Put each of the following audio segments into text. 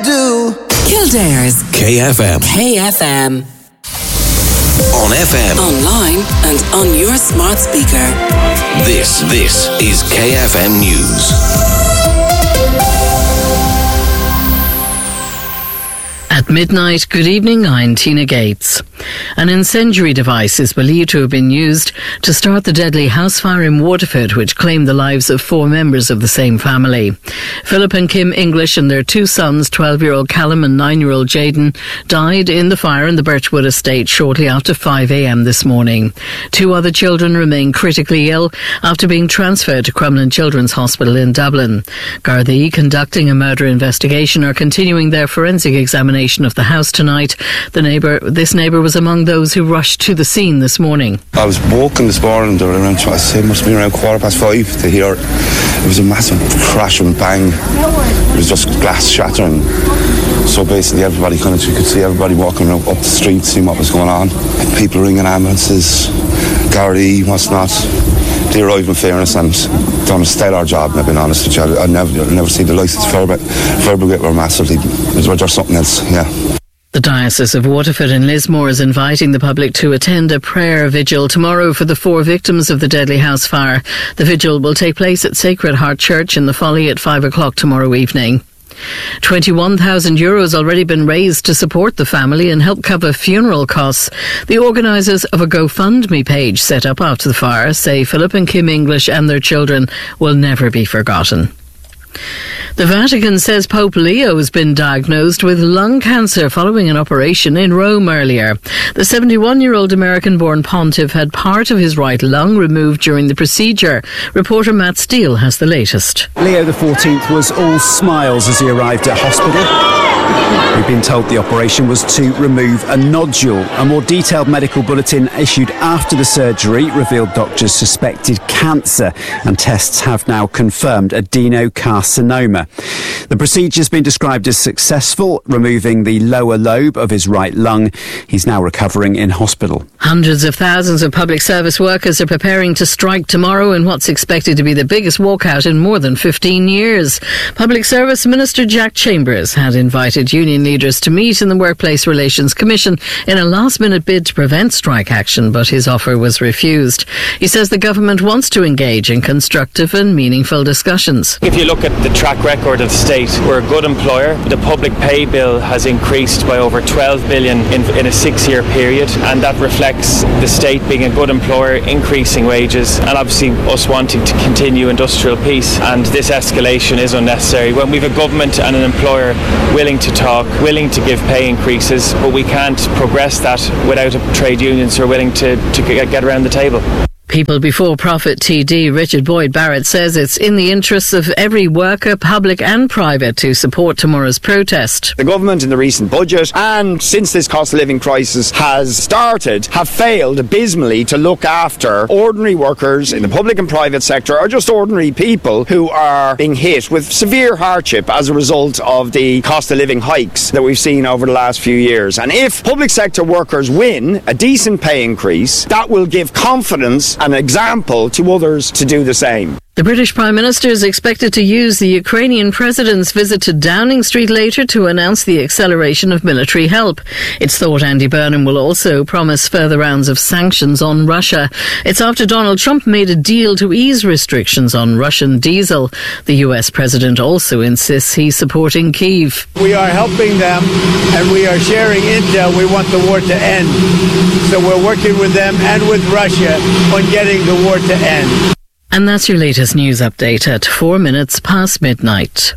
do. Kildare's KFM. KFM. On FM. Online and on your smart speaker. This is KFM News. At midnight, good evening, I'm Tina Gates. An incendiary device is believed to have been used to start the deadly house fire in Waterford, which claimed the lives of 4 members of the same family. Philip and Kim English and their 2 sons, 12-year-old Callum and 9-year-old Jaden, died in the fire in the Birchwood estate shortly after 5 a.m. this morning. 2 other children remain critically ill after being transferred to Crumlin Children's Hospital in Dublin. Gardaí, conducting a murder investigation, are continuing their forensic examination of the house tonight. This neighbour was among those who rushed to the scene this morning. I was walking this morning, there were around, I say it must have been around 5:15 to hear it was a massive crash and bang. It was just glass shattering. So basically everybody you could see everybody walking up the street, seeing what was going on. People ringing ambulances, Gardaí, what's not. They arrived in fairness and done a stellar job, I've been honest with you. I've never seen the likes of Fire Brigade were massively, they're something else, yeah. The Diocese of Waterford in Lismore is inviting the public to attend a prayer vigil tomorrow for the 4 victims of the deadly house fire. The vigil will take place at Sacred Heart Church in the Folly at 5 o'clock tomorrow evening. €21,000 already been raised to support the family and help cover funeral costs. The organisers of a GoFundMe page set up after the fire say Philip and Kim English and their children will never be forgotten. The Vatican says Pope Leo has been diagnosed with lung cancer following an operation in Rome earlier. The 71-year-old American-born pontiff had part of his right lung removed during the procedure. Reporter Matt Steele has the latest. Leo XIV was all smiles as he arrived at hospital. We've been told the operation was to remove a nodule. A more detailed medical bulletin issued after the surgery revealed doctors suspected cancer, and tests have now confirmed adenocarcinoma. The procedure has been described as successful, removing the lower lobe of his right lung. He's now recovering in hospital. Hundreds of thousands of public service workers are preparing to strike tomorrow in what's expected to be the biggest walkout in more than 15 years. Public Service Minister Jack Chambers had invited union leaders to meet in the Workplace Relations Commission in a last-minute bid to prevent strike action, but his offer was refused. He says the government wants to engage in constructive and meaningful discussions. If you look at the track record of the state, we're a good employer. The public pay bill has increased by over 12 billion in a 6-year period, and that reflects the state being a good employer, increasing wages, and obviously us wanting to continue industrial peace. And this escalation is unnecessary. When we've a government and an employer willing to talk, willing to give pay increases, but we can't progress that without trade unions who are willing to get around the table. People Before Profit TD Richard Boyd Barrett says it's in the interests of every worker, public and private, to support tomorrow's protest. The government in the recent budget and since this cost of living crisis has started have failed abysmally to look after ordinary workers in the public and private sector, or just ordinary people who are being hit with severe hardship as a result of the cost of living hikes that we've seen over the last few years. And if public sector workers win a decent pay increase, that will give confidence, an example to others to do the same. The British Prime Minister is expected to use the Ukrainian President's visit to Downing Street later to announce the acceleration of military help. It's thought Andy Burnham will also promise further rounds of sanctions on Russia. It's after Donald Trump made a deal to ease restrictions on Russian diesel. The US President also insists he's supporting Kyiv. We are helping them and we are sharing intel. We want the war to end. So we're working with them and with Russia on getting the war to end. And that's your latest news update at 4 minutes past midnight.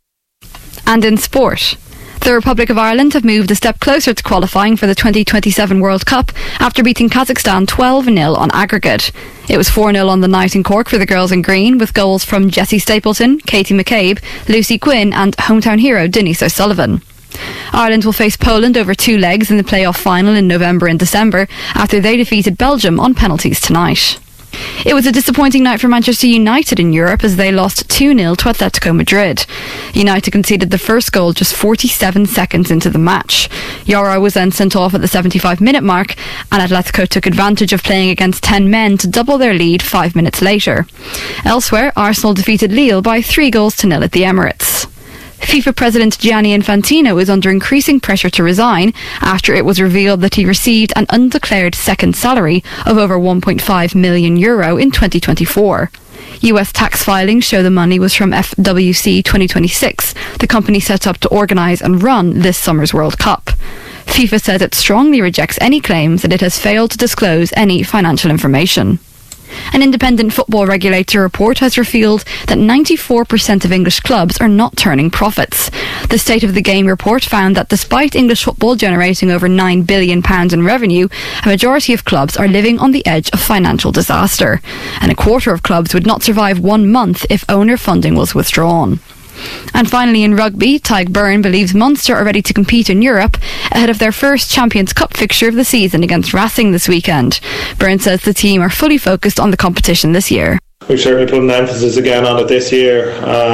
And in sport, the Republic of Ireland have moved a step closer to qualifying for the 2027 World Cup after beating Kazakhstan 12-0 on aggregate. It was 4-0 on the night in Cork for the girls in green, with goals from Jessie Stapleton, Katie McCabe, Lucy Quinn and hometown hero Denise O'Sullivan. Ireland will face Poland over 2 legs in the playoff final in November and December after they defeated Belgium on penalties tonight. It was a disappointing night for Manchester United in Europe as they lost 2-0 to Atletico Madrid. United conceded the first goal just 47 seconds into the match. Yara was then sent off at the 75-minute mark, and Atletico took advantage of playing against 10 men to double their lead 5 minutes later. Elsewhere, Arsenal defeated Lille by 3-0 at the Emirates. FIFA President Gianni Infantino is under increasing pressure to resign after it was revealed that he received an undeclared second salary of over €1.5 million in 2024. US tax filings show the money was from FWC 2026, the company set up to organise and run this summer's World Cup. FIFA says it strongly rejects any claims that it has failed to disclose any financial information. An independent football regulator report has revealed that 94% of English clubs are not turning profits. The State of the Game report found that despite English football generating over £9 billion in revenue, a majority of clubs are living on the edge of financial disaster. And a quarter of clubs would not survive 1 month if owner funding was withdrawn. And finally, in rugby, Tadhg Beirne believes Munster are ready to compete in Europe ahead of their first Champions Cup fixture of the season against Racing this weekend. Beirne says the team are fully focused on the competition this year. We've certainly put an emphasis again on it this year.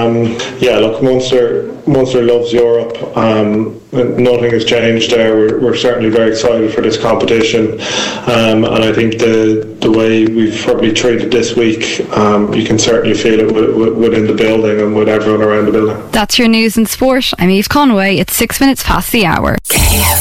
Munster loves Europe. Nothing has changed there. We're certainly very excited for this competition. And I think the way we've probably treated this week, you can certainly feel it within the building and with everyone around the building. That's your news and sport. I'm Eve Conway. It's 6 minutes past the hour.